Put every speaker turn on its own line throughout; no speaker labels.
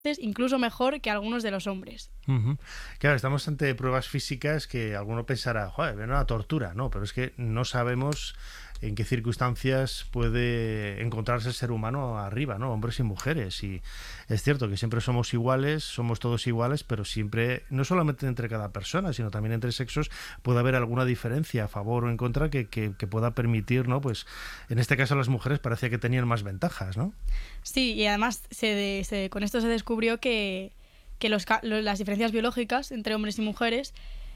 incluso mejor que algunos de los hombres.
Ujú. Claro, estamos ante pruebas físicas que alguno pensará, joder, ven una tortura, no, pero es que no sabemos en qué circunstancias puede encontrarse el ser humano arriba, ¿no? Hombres y mujeres. Y es cierto que siempre somos iguales, somos todos iguales, pero siempre, no solamente entre cada persona, sino también entre sexos, puede haber alguna diferencia a favor o en contra que pueda permitir, ¿no? Pues en este caso las mujeres parecía que tenían más ventajas, ¿no?
Sí, y además con esto se descubrió que las diferencias biológicas entre hombres y mujeres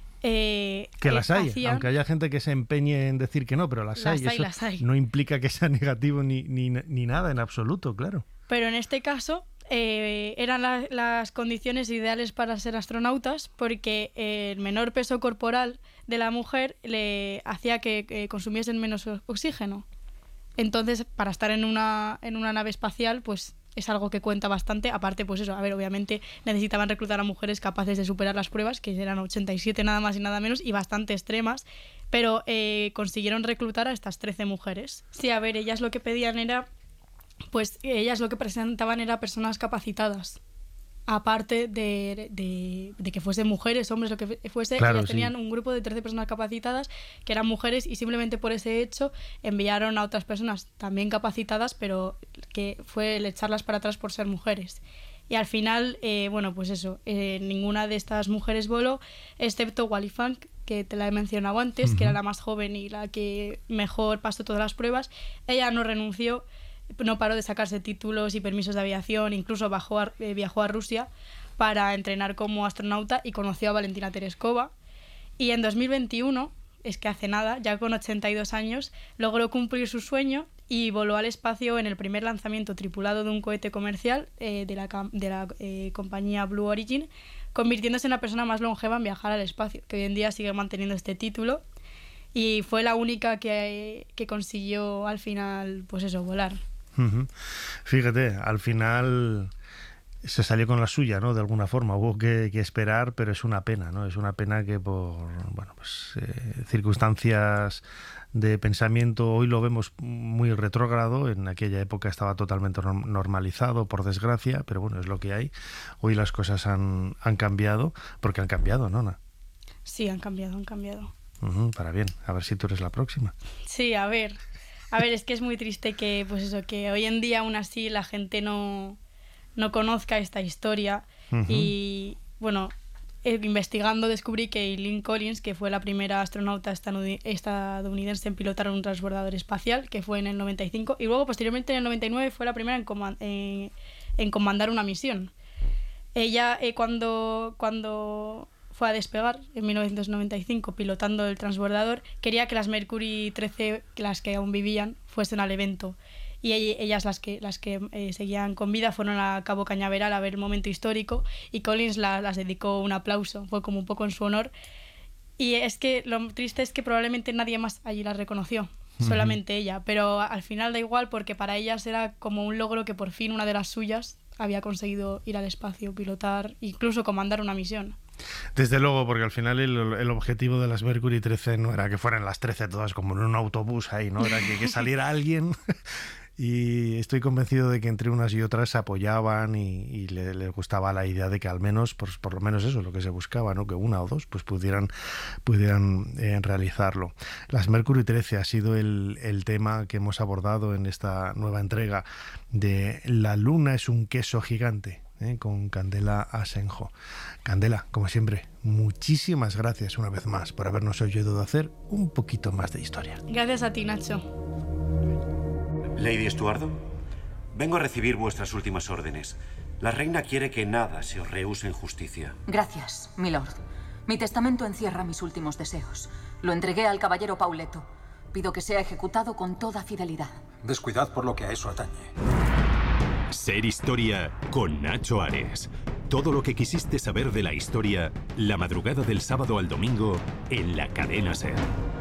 que las hay, aunque haya gente que se empeñe en decir que no, pero las hay. Eso
las hay.
No implica que sea negativo ni nada en absoluto, claro.
Pero en este caso eran las condiciones ideales para ser astronautas, porque el menor peso corporal de la mujer le hacía que consumiesen menos oxígeno. Entonces, para estar en una nave espacial, pues es algo que cuenta bastante. Aparte, pues eso, a ver, obviamente necesitaban reclutar a mujeres capaces de superar las pruebas, que eran 87 nada más y nada menos, y bastante extremas, pero consiguieron reclutar a estas 13 mujeres. Sí, a ver, ellas lo que pedían era, pues ellas lo que presentaban era personas capacitadas. Aparte de que fuesen mujeres, hombres, lo que fuese,
claro,
ellas tenían
sí.
un grupo de 13 personas capacitadas que eran mujeres, y simplemente por ese hecho enviaron a otras personas también capacitadas, pero que fue el echarlas para atrás por ser mujeres. Y al final, bueno, pues eso, ninguna de estas mujeres voló, excepto Wally Funk, que te la he mencionado antes, que era la más joven y la que mejor pasó todas las pruebas. Ella no renunció, no paró de sacarse títulos y permisos de aviación, incluso viajó a Rusia para entrenar como astronauta y conoció a Valentina Tereskova. Y en 2021, es que hace nada, ya con 82 años, logró cumplir su sueño y voló al espacio en el primer lanzamiento tripulado de un cohete comercial de la compañía Blue Origin, convirtiéndose en la persona más longeva en viajar al espacio, que hoy en día sigue manteniendo este título. Y fue la única que consiguió al final, pues eso, volar.
Fíjate, al final se salió con la suya, ¿no? De alguna forma hubo que esperar, pero es una pena, ¿no? Es una pena que por, bueno, pues circunstancias de pensamiento hoy lo vemos muy retrógrado. En aquella época estaba totalmente normalizado, por desgracia, pero bueno, es lo que hay. Hoy las cosas han cambiado, porque han cambiado, ¿no?
Sí, han cambiado.
Para bien, a ver si tú eres la próxima.
Sí, a ver, es que es muy triste que, pues eso, que hoy en día aún así la gente no conozca esta historia. Y bueno, investigando descubrí que Eileen Collins, que fue la primera astronauta estadounidense en pilotar un transbordador espacial, que fue en el 95, y luego posteriormente en el 99 fue la primera en comandar una misión. Ella cuando fue a despegar en 1995 pilotando el transbordador, quería que las Mercury 13, las que aún vivían, fuesen al evento. Y ellas, las que seguían con vida, fueron a Cabo Cañaveral a ver el momento histórico, y Collins las dedicó un aplauso, fue como un poco en su honor. Y es que lo triste es que probablemente nadie más allí las reconoció, solamente ella, pero al final da igual, porque para ellas era como un logro que por fin una de las suyas había conseguido ir al espacio, pilotar, incluso comandar una misión.
Desde luego, porque al final el objetivo de las Mercury 13 no era que fueran las 13 todas como en un autobús ahí, ¿no? Era que saliera alguien. Y estoy convencido de que entre unas y otras se apoyaban y les gustaba la idea de que al menos, por lo menos eso es lo que se buscaba, ¿no? Que una o dos pues pudieran realizarlo. Las Mercury 13 ha sido el tema que hemos abordado en esta nueva entrega de La Luna es un queso gigante, con Candela Asenjo. Candela, como siempre, muchísimas gracias una vez más por habernos ayudado a hacer un poquito más de historia.
Gracias a ti, Nacho.
Lady Estuardo, vengo a recibir vuestras últimas órdenes. La reina quiere que nada se os rehúse en justicia.
Gracias, milord. Mi testamento encierra mis últimos deseos. Lo entregué al caballero Pauleto. Pido que sea ejecutado con toda fidelidad.
Descuidad por lo que a eso atañe.
Ser Historia con Nacho Ares. Todo lo que quisiste saber de la historia, la madrugada del sábado al domingo en la cadena SER.